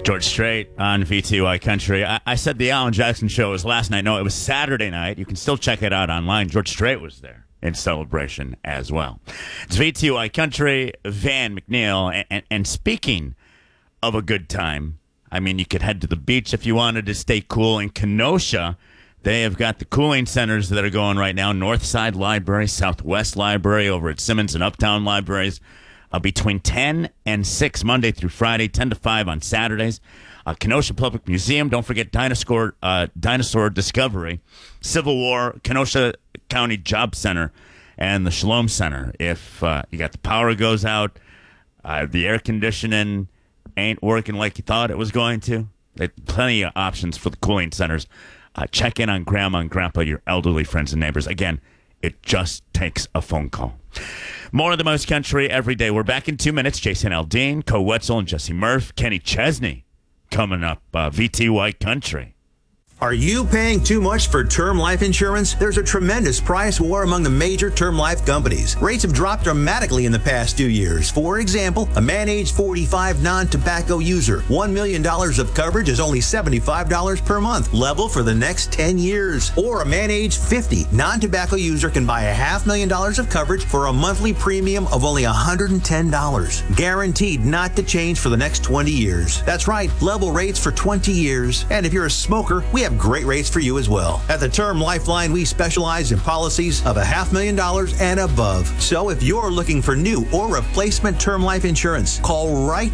George Strait on VTY Country. I said the Alan Jackson show was last night. No, it was Saturday night. You can still check it out online. George Strait was there in celebration as well. It's VTY Country, Van McNeil. And speaking of a good time, I mean, you could head to the beach if you wanted to stay cool in Kenosha. They have got the cooling centers that are going right now. Northside Library, Southwest Library over at Simmons and Uptown Libraries. Between 10 and 6 Monday through Friday, 10 to 5 on Saturdays. Kenosha Public Museum, don't forget Dinosaur Discovery, Civil War, Kenosha County Job Center, and the Shalom Center. If you got the power goes out, the air conditioning ain't working like you thought it was going to, there's plenty of options for the cooling centers. Check in on Grandma and Grandpa, your elderly friends and neighbors. Again, it just takes a phone call. More of the most country every day. We're back in 2 minutes. Jason Aldean, Co Wetzel, and Jesse Murph. Kenny Chesney coming up. VTY Country. Are you paying too much for term life insurance? There's a tremendous price war among the major term life companies. Rates have dropped dramatically in the past 2 years. For example, a man age 45 non-tobacco user, $1 million of coverage is only $75 per month, level for the next 10 years. Or a man age 50 non-tobacco user can buy $500,000 of coverage for a monthly premium of only $110, guaranteed not to change for the next 20 years. That's right, level rates for 20 years. And if you're a smoker, we have great rates for you as well. At the Term Lifeline, we specialize in policies of $500,000 and above. So if you're looking for new or replacement term life insurance, call right